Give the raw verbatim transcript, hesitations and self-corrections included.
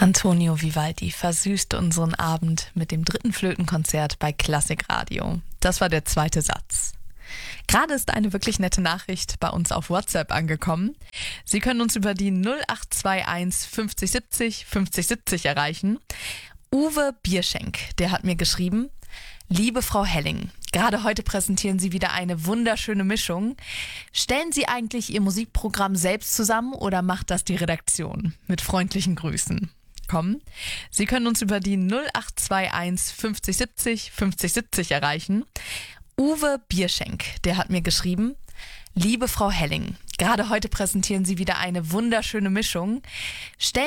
Antonio Vivaldi versüßt unseren Abend mit dem dritten Flötenkonzert bei Klassikradio. Das war der zweite Satz. Gerade ist eine wirklich nette Nachricht bei uns auf WhatsApp angekommen. Sie können uns über die null acht zwei eins fünfzig siebzig fünfzig siebzig erreichen. Uwe Bierschenk, der hat mir geschrieben: Liebe Frau Helling, gerade heute präsentieren Sie wieder eine wunderschöne Mischung. Stellen Sie eigentlich Ihr Musikprogramm selbst zusammen oder macht das die Redaktion? Mit freundlichen Grüßen. Komm. Sie können uns über die null acht zwei eins fünfzig siebzig fünfzig siebzig erreichen. Uwe Bierschenk, der hat mir geschrieben: Liebe Frau Helling, gerade heute präsentieren Sie wieder eine wunderschöne Mischung. Stellen